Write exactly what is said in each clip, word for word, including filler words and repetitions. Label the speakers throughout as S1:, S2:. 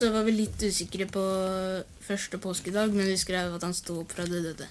S1: Så var vi litt usikre på første påskedag, men vi skrev at han stod opp fra det døde.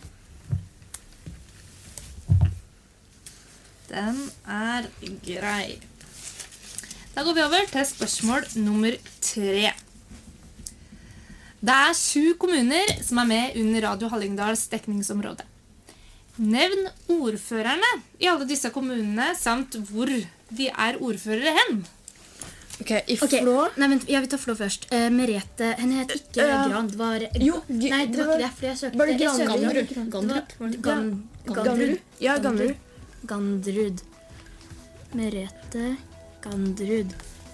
S2: Den er grei. Da går vi over til spørsmål nummer tre. Det er sju kommuner som er med under Radio Hallingdals dekningsområde. Nevn ordførerne i alle disse kommunene, samt hvor de er ordførere hen.
S3: Ok, i
S1: Okay.
S3: Flå.
S1: Nei, men jeg vil ta Flå først. Uh, Merete, henne het ikke
S3: Uh,
S1: Gran, det var...
S3: jo,
S1: Nei, det var ikke det, for jeg søkte...
S3: var det
S1: jeg
S3: Gran-
S1: søkte-
S3: Ganderud?
S1: Det var-
S3: Ganderup?
S1: Gan,
S3: Ganderud?
S1: Ganderud.
S3: Ja, Ganderud.
S1: Ganderud. Merete Ganderud.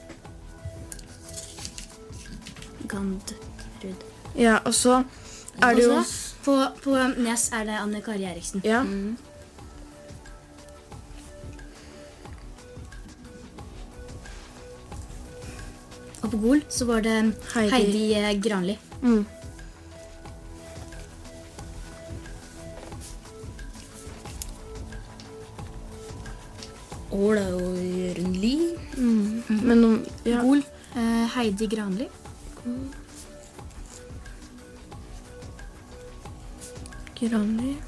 S1: Ganderud.
S3: Ja, og så er det jo...
S1: Og så, på, på Nes er det Anne Kari Eriksen.
S3: Ja.
S1: Mm. Og på Gol så var det
S3: Heidi.
S1: Heidi, eh, Granli.
S3: Mm.
S1: Ål er jo Jørgen Li.
S3: Mm. Men om... Ja.
S1: Gol, eh, Heidi Granli.
S3: Granli.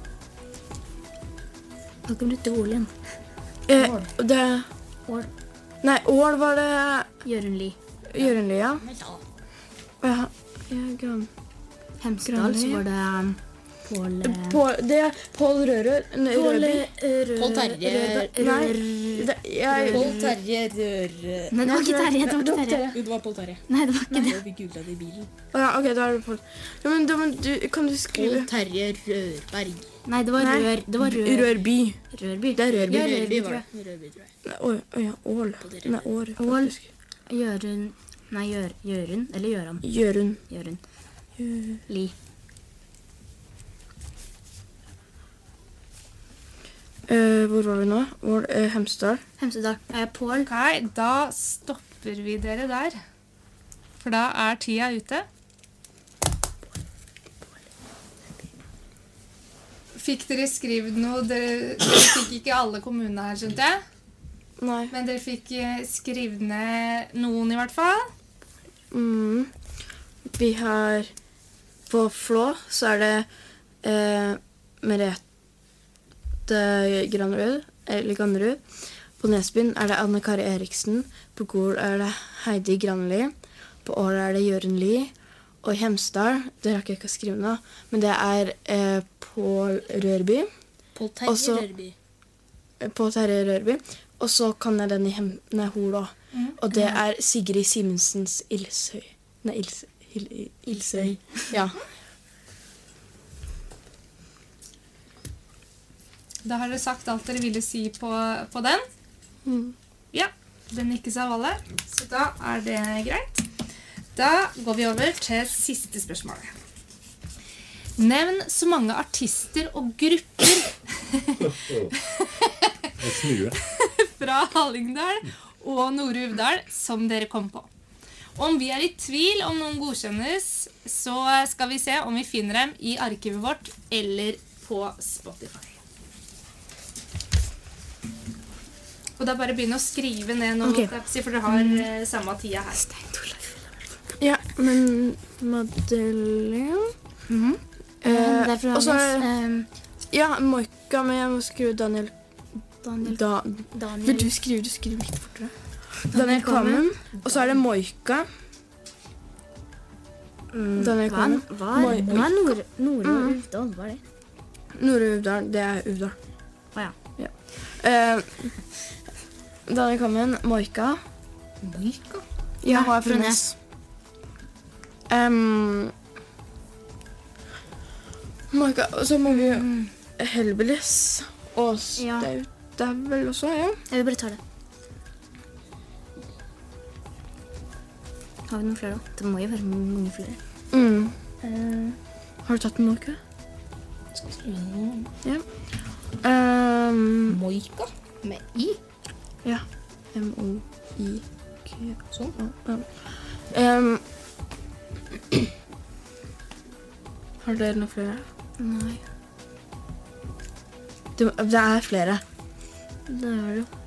S1: Da kan du til Gol igjen.
S3: Eh, det...
S1: Ål.
S3: Nei, Ål var det...
S1: Jørgen Li.
S3: Jørgenli, ja. Ja, ja, Gran...
S1: Hemsedal
S3: Granli.
S1: så var det um, Pål... eh,
S3: Pål, det er Pål Rørød. Nei,
S1: Pål
S3: Rørby.
S1: eh, Rø-
S4: Pål Terje-
S1: Rø-
S3: Nei,
S1: Rør-
S3: det, jeg...
S4: Pål Terje Rør...
S1: Nei, det var ikke Terje, det var ikke Terje.
S4: Jo, det var Pål Terje.
S1: Nei, det var ikke det.
S4: Vi googlet det i bilen.
S3: Ja, ok, da er det Pål. Ja, men, da, men du, kan du skrive...
S4: Pål Terje Rørberg.
S1: Nei, det var
S3: Nei.
S1: Rør. Det var Rør.
S3: Rørby.
S1: Rørby.
S3: Det er Rørby.
S1: Ja,
S4: Rørby
S1: Rørby,
S4: var
S1: tror
S4: det.
S1: jeg.
S4: Rørby, tror jeg.
S3: Nei, Ål. Å ja, Ål. Nei, År,
S1: Ål.
S3: faktisk.
S1: Jørund. Nei, Gjør, Jørund. Eller Gjøran.
S3: Jørund.
S1: Jørund.
S3: Jø-
S1: Li.
S3: Eh, hvor var vi nå? Hvor, eh, Hemsedal.
S1: Hemsedal. Eh, Pål.
S2: Ok, da stopper vi dere der. For da er tida ute. Fikk dere skrevet noe? Dere, dere fikk ikke alle kommunene her, skjønte jeg?
S3: Nei.
S2: Men dere fikk eh, skrevet ned noen i hvert fall.
S3: Mm. Vi har... På Flå så er det eh, Merete Granrud, eller Ganderud. På Nesbyen er det Anne Kari Eriksen. På Gol er det Heidi Granli. På Ål er det Jørgen Li. Og i Hemsedal, det rakk jeg ikke å skrive nå, men det er eh, Pål Rørby.
S4: Pål
S3: Også-
S4: Terje Rørby.
S3: eh, På Terje Rørby. Og så kan jeg den i Hem... Nei, Hol også.
S2: Mm.
S3: Og det er Sigrid Simensens Ilshøy. Nei, Ils... Il, Ilsøy. Ja.
S2: Da har dere sagt alt dere ville si på, på den.
S3: Mm.
S2: Ja, den nikkes av alle. Så da er det greit. Da går vi over til siste spørsmål. Nevn så mange artister og grupper
S5: Snue.
S2: fra Hallingdal og Nord-Uvdal som dere kom på. Om vi er i tvil om noen godkjennes, så skal vi se om vi finner dem i arkivet vårt eller på Spotify. Og da bare begynne å skrive ned noe,
S3: Ok.
S2: for dere har eh, samme tida her.
S3: Ja, men Madeleine...
S1: Mhm.
S3: Eh,
S1: det er fra
S3: og så
S1: Nes.
S3: er det...
S1: Eh,
S3: Ja, Moika, men jeg må skrive Daniel...
S1: Daniel.
S3: Da,
S1: Daniel.
S3: vil du skrive, du skriver litt fortere. Daniel Kamen. Og så er det Moika.
S1: Mm,
S3: Daniel
S1: hva,
S3: Kamen.
S1: hva, er-
S3: Moi-
S1: hva er Nord, Nord og
S3: Mm.
S1: Uvdal? Hva er det?
S3: Nord-Uvdal, det er Uvdal.
S1: Å ja.
S3: Eh, Daniel Kamen, Moika.
S4: Moika?
S3: Ja,
S1: Nei,
S3: hun er fra
S1: fra
S3: Nes. Um, Moika, og så må vi jo
S1: Mm.
S3: Helbelis. Og
S1: Ja.
S3: det, er- det er vel også, ja.
S1: Jeg vil bare ta det. Har vi noen flere da? Det må jo være mange flere.
S3: Mm.
S1: Eh,
S3: Har du tatt en Moika?
S4: Mm.
S3: Ja. Um,
S4: Moika? Med I?
S3: ja. M O I K.
S4: Sånn.
S3: Ja. Um, har dere noen flere?
S1: nei,
S3: Det, det er flere.
S1: det er det jo.